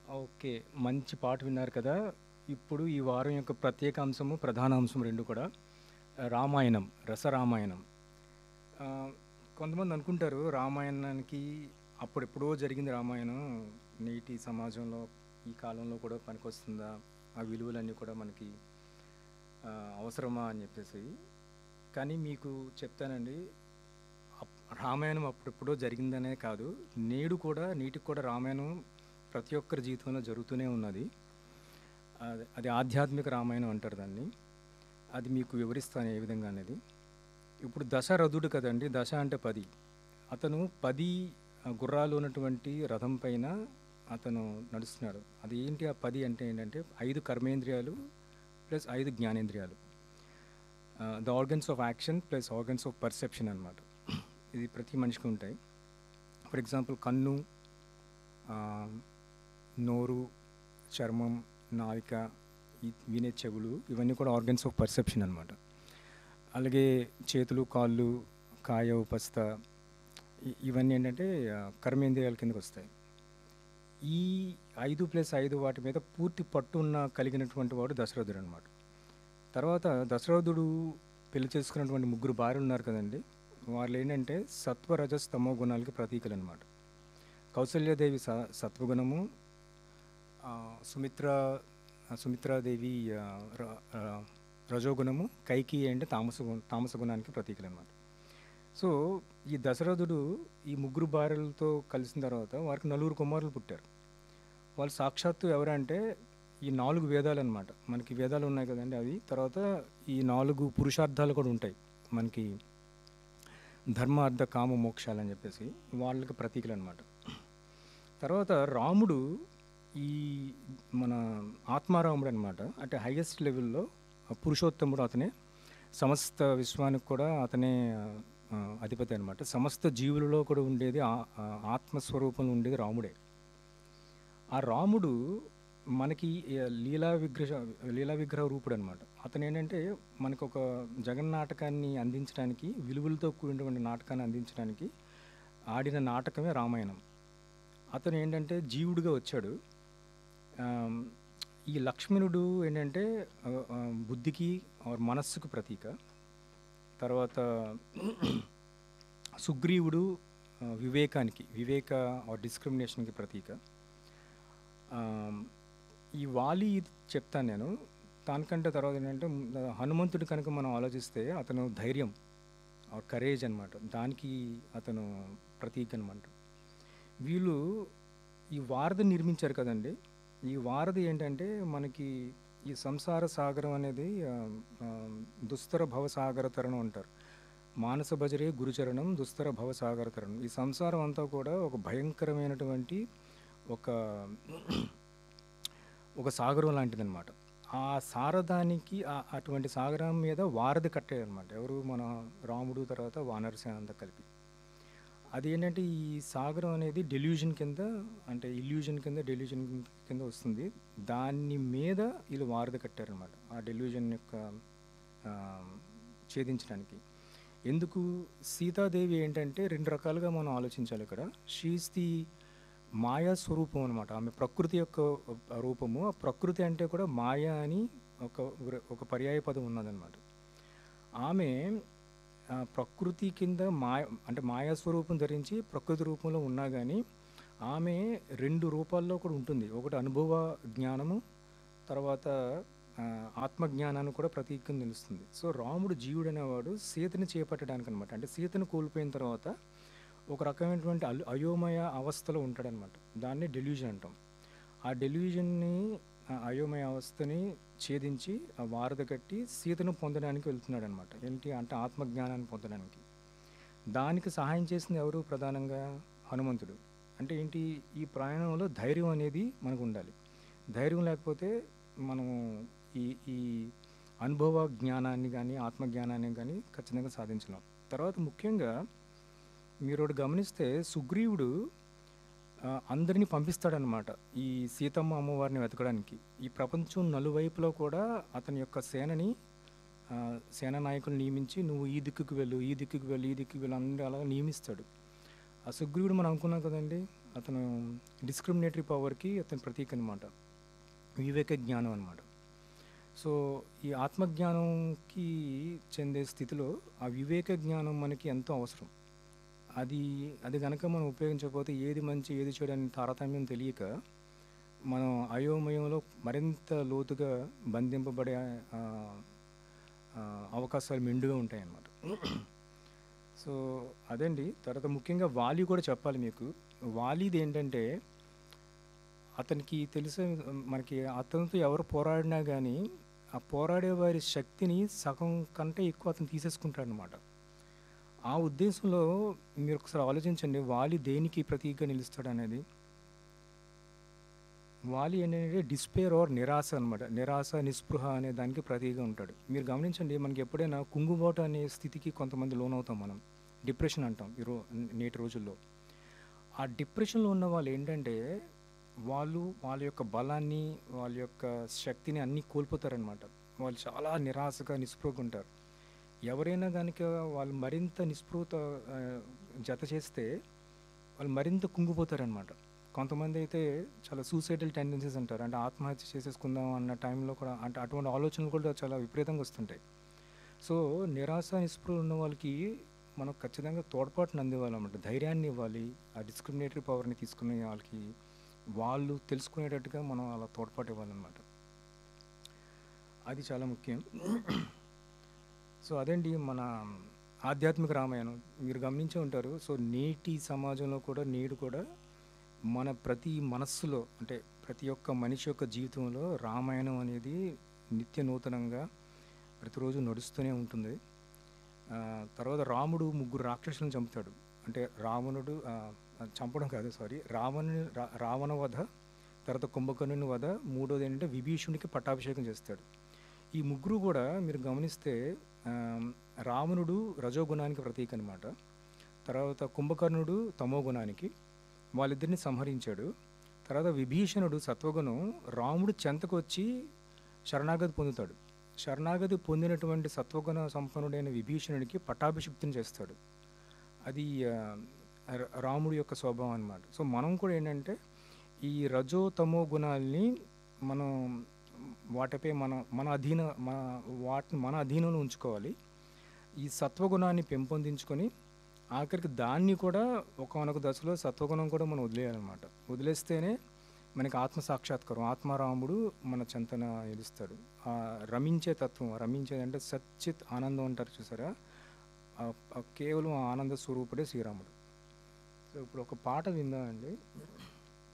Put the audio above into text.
Okay. మంచి పాట విన్నారు కదా! ఇప్పుడు ఈ వారం యొక్క ప్రత్యేక అంశము, ప్రధాన అంశం 2 కూడా రామాయణం, రసరామాయణం. ఆహ్, కొంతమంది అనుకుంటారు రామాయణానికి అప్పుడెప్పుడో జరిగింది రామాయణం. నేటి సమాజంలో, ఈ కాలంలో కూడా పనికొస్తుందా? ఆ విలువలన్నీ కూడా మనకి అవసరమా అని చెప్పేసి. కానీ మీకు చెప్తానండి. రామాయణం అప్పుడెప్పుడో జరిగిందనే కాదు. నేటికి కూడా రామాయణం ప్రతి ఒక్కరి జీవితంలో జరుగుతూనే ఉన్నది. అది ఆధ్యాత్మిక రామాయణం అంటారు దాన్ని. అది మీకు వివరిస్తాను ఏ విధంగా అనేది. ఇప్పుడు దశరథుడు కదండి. దశ అంటే 10. అతను 10 గుర్రాలు ఉన్నటువంటి రథం పైన అతను నడుస్తున్నాడు. అది ఏంటి ఆ 10 అంటే ఏంటంటే 5 కర్మేంద్రియాలు ప్లస్ 5 జ్ఞానేంద్రియాలు. The organs of action plus organs of perception అనమాట. ఇది ప్రతి మనిషికి ఉంటాయి. ఫర్ ఎగ్జాంపుల్ కన్ను, నోరు, చర్మం, నాలిక, వినే చెవులు, ఇవన్నీ కూడా ఆర్గన్స్ ఆఫ్ పర్సెప్షన్ అనమాట. అలాగే చేతులు, కాళ్ళు, కాయ, ఉపస్థ, ఇవన్నీ ఏంటంటే కర్మేంద్రియాల కిందకి వస్తాయి. ఈ 5+5 వాటి మీద పూర్తి పట్టున్న కలిగినటువంటి వాడు దశరథుడు అనమాట. తర్వాత దశరథుడు పెళ్లి చేసుకున్నటువంటి 3 భార్యలు ఉన్నారు కదండి. వాళ్ళు ఏంటంటే సత్వ, రజస్, తమో గుణాలకి ప్రతీకలు అనమాట. కౌసల్యాదేవి సత్వగుణము, సుమిత్రాదేవి రజోగుణము, కైకి అంటే తామస గుణానికి ప్రతీకలు అనమాట. సో ఈ దశరథుడు ఈ 3 భార్యలతో కలిసిన తర్వాత వారికి 4 కుమారులు పుట్టారు. వాళ్ళు సాక్షాత్తు ఎవరంటే ఈ 4 వేదాలు అనమాట. మనకి వేదాలు ఉన్నాయి కదండి అవి. తర్వాత ఈ 4 పురుషార్థాలు కూడా ఉంటాయి మనకి, ధర్మ, అర్థ, కామ, మోక్షాలు అని చెప్పేసి వాళ్ళకి ప్రతీకలు అనమాట. తర్వాత రాముడు ఈ మన ఆత్మారాముడు అనమాట. అంటే హైయెస్ట్ లెవెల్లో పురుషోత్తముడు అతనే. సమస్త విశ్వానికి కూడా అతనే అధిపతి అనమాట. సమస్త జీవులలో కూడా ఉండేది ఆత్మస్వరూపంలో ఉండేది రాముడే. ఆ రాముడు మనకి లీలా విగ్రహ రూపుడు అనమాట. అతను ఏంటంటే మనకు ఒక జగన్నాటకాన్ని అందించడానికి, విలువలతో కూడినటువంటి నాటకాన్ని అందించడానికి ఆడిన నాటకమే రామాయణం. అతను ఏంటంటే జీవుడిగా వచ్చాడు. ఈ లక్ష్మణుడు ఏంటంటే బుద్ధికి మనస్సుకు ప్రతీక. తర్వాత సుగ్రీవుడు వివేక డిస్క్రిమినేషన్కి ప్రతీక. ఈ వాలి చెప్తాను నేను. దానికంటే తర్వాత ఏంటంటే హనుమంతుడి కనుక మనం ఆలోచిస్తే అతను ధైర్యం, కరేజ్ అనమాట. దానికి అతను ప్రతీక అనమాట. వీళ్ళు ఈ వారధి నిర్మించారు కదండి. ఈ వారధి ఏంటంటే మనకి ఈ సంసార సాగరం అనేది దుస్తర భవసాగర తరణం అంటారు. మానస భజరే గురుచరణం దుస్తర భవసాగర తరణం. ఈ సంసారం అంతా కూడా ఒక భయంకరమైనటువంటి ఒక సాగరం లాంటిదన్నమాట. ఆ సారథానికి అటువంటి సాగరం మీద వారధి కట్టారనమాట. ఎవరు? మన రాముడు, తర్వాత వానరసేన అంతా కలిపి. అది ఏంటంటే ఈ సాగరం అనేది డెల్యూజన్ కింద, అంటే ఇల్యూజన్ కింద వస్తుంది. దాని మీద వీళ్ళు వారధి కట్టారనమాట, ఆ డెల్యూజన్ యొక్క ఛేదించడానికి. ఎందుకు? సీతాదేవి ఏంటంటే 2 రకాలుగా మనం ఆలోచించాలి ఇక్కడ. షీఈస్ ది మాయా స్వరూపం అనమాట. ఆమె ప్రకృతి యొక్క రూపము. ఆ ప్రకృతి అంటే కూడా మాయా అని ఒక పర్యాయ పదం ఉన్నదన్నమాట. ఆమె ప్రకృతి కింద అంటే మాయా స్వరూపం ధరించి ప్రకృతి రూపంలో ఉన్నా కానీ ఆమె 2 రూపాల్లో కూడా ఉంటుంది. ఒకటి అనుభవ జ్ఞానము, తర్వాత ఆత్మజ్ఞానాన్ని కూడా ప్రతీకంగా నిలుస్తుంది. సో రాముడు, జీవుడు అనేవాడు సీతని చేపట్టడానికి అనమాట. అంటే సీతను కోల్పోయిన తర్వాత ఒక రకమైనటువంటి అయోమయ అవస్థలో ఉంటాడనమాట. దాన్ని డెల్యూజన్ అంటాం. ఆ డెల్యూజన్ని, అయోమయ అవస్థని ఛేదించి ఆ వారధి కట్టి సీతను పొందడానికి వెళ్తున్నాడు అనమాట. ఏంటి అంటే ఆత్మజ్ఞానాన్ని పొందడానికి. దానికి సహాయం చేసింది ఎవరు? ప్రధానంగా హనుమంతుడు. అంటే ఏంటి? ఈ ప్రయాణంలో ధైర్యం అనేది మనకు ఉండాలి. ధైర్యం లేకపోతే మనం ఈ అనుభవ జ్ఞానాన్ని కానీ ఆత్మజ్ఞానాన్ని కానీ ఖచ్చితంగా సాధించలేం. తర్వాత ముఖ్యంగా మీరు ఒకటి గమనిస్తే సుగ్రీవుడు అందరినీ పంపిస్తాడనమాట ఈ సీతమ్మ అమ్మవారిని వెతకడానికి. ఈ ప్రపంచం నలువైపులో కూడా అతని యొక్క సేనా నాయకులు నియమించి, నువ్వు ఈ దిక్కుకు వెళ్ళు, ఈ దిక్కుకు వెళ్ళు, ఈ దిక్కుకు వెళ్ళు, అందరూ అలా నియమిస్తాడు. ఆ సుగ్రీవుడు మనం అనుకున్నాం కదండి, అతను డిస్క్రిమినేటరీ పవర్కి అతని ప్రతీక అనమాట, వివేక జ్ఞానం అనమాట. సో ఈ ఆత్మజ్ఞానంకి చెందే స్థితిలో ఆ వివేక జ్ఞానం మనకి ఎంతో అవసరం. అది అది కనుక మనం ఉపయోగించకపోతే ఏది మంచి ఏది చెడు అని తారతమ్యం తెలియక మనం అయోమయంలో మరింత లోతుగా బంధింపబడే ఆ, ఆ, అవకాశాలు మెండుగా ఉంటాయన్నమాట. సో అదండి. తర్వాత ముఖ్యంగా వాలి కూడా చెప్పాలి మీకు. వాలీది ఏంటంటే అతనికి తెలిసే మనకి అతనితో ఎవరు పోరాడినా కానీ ఆ పోరాడే వారి శక్తిని సగం కంటే ఎక్కువ అతను తీసేసుకుంటాడనమాట. ఆ ఉద్దేశంలో మీరు ఒకసారి ఆలోచించండి, వాలి దేనికి ప్రతీకగా నిలుస్తాడు అనేది. వాలి ఏంటంటే డిస్పేర్ ఆర్ నిరాశ అనమాట. నిరాశ, నిస్పృహ అనే దానికి ప్రతీకగా ఉంటాడు. మీరు గమనించండి, మనకి ఎప్పుడైనా కుంగుబాటు అనే స్థితికి కొంతమంది లోనవుతాం మనం, డిప్రెషన్ అంటాం నేటి రోజుల్లో. ఆ డిప్రెషన్లో ఉన్న వాళ్ళు ఏంటంటే వాళ్ళు వాళ్ళ యొక్క బలాన్ని, వాళ్ళ యొక్క శక్తిని అన్నీ కోల్పోతారనమాట. వాళ్ళు చాలా నిరాశగా, నిస్పృహగా ఉంటారు. ఎవరైనా కనుక వాళ్ళు మరింత నిస్పృహత ఆ, జత చేస్తే వాళ్ళు మరింత కుంగిపోతారనమాట. కొంతమంది అయితే చాలా సూసైడల్ టెండెన్సీస్ అంటారు, అంటే ఆత్మహత్య చేసేసుకుందాం అన్న టైంలో కూడా, అంటే అటువంటి ఆలోచనలు కూడా చాలా విపరీతంగా వస్తుంటాయి. సో నిరాశ, నిస్పృహ ఉన్న వాళ్ళకి మనం ఖచ్చితంగా తోడ్పాటుని అందివ్వాలన్నమాట, ధైర్యాన్ని ఇవ్వాలి. ఆ డిస్క్రిమినేటరీ పవర్ని తీసుకునే వాళ్ళకి వాళ్ళు తెలుసుకునేటట్టుగా మనం అలా తోడ్పాటు ఇవ్వాలన్నమాట. అది చాలా ముఖ్యం. సో అదేంటి మన ఆధ్యాత్మిక రామాయణం మీరు గమనించే ఉంటారు. సో నేటి సమాజంలో కూడా, నేడు కూడా మన ప్రతి మనస్సులో, అంటే ప్రతి ఒక్క మనిషి యొక్క జీవితంలో రామాయణం అనేది నిత్య నూతనంగా ప్రతిరోజు నడుస్తూనే ఉంటుంది. తర్వాత రాముడు ముగ్గురు రాక్షసులను చంపుతాడు. అంటే రావణుడు చంపడం కాదు, సారీ, రావణ వధ, తర్వాత కుంభకర్ణుని వధ, మూడోది ఏంటంటే విభీషణుడికి పట్టాభిషేకం చేస్తాడు. ఈ ముగ్గురు కూడా మీరు గమనిస్తే రావణుడు రజోగుణానికి ప్రతీక అనమాట. తర్వాత కుంభకర్ణుడు తమో గుణానికి, వాళ్ళిద్దరిని సంహరించాడు. తర్వాత విభీషణుడు సత్వగుణం, రాముడు చెంతకు వచ్చి శరణాగతి పొందుతాడు. శరణాగతి పొందినటువంటి సత్వగుణ సంపన్నుడైన విభీషణుడికి పట్టాభిషిక్తిని చేస్తాడు. అది రాముడి యొక్క స్వభావం అన్నమాట. సో మనం కూడా ఏంటంటే ఈ రజో తమో గుణాలని మనం వాటిపై వాటిని మన అధీనంలో ఉంచుకోవాలి. ఈ సత్వగుణాన్ని పెంపొందించుకొని ఆఖరికి దాన్ని కూడా ఒకనొక దశలో సత్వగుణం కూడా మనం వదిలేయాలన్నమాట. వదిలేస్తేనే మనకి ఆత్మ సాక్షాత్కారం, ఆత్మారాముడు మన చెంతన నిలుస్తాడు. ఆ రమించే తత్వం, రమించేదంటే సచ్చిత్ ఆనందం అంటారు చూసారా, కేవలం ఆనంద స్వరూపుడే శ్రీరాముడు. సో ఇప్పుడు ఒక పాట విందామండి.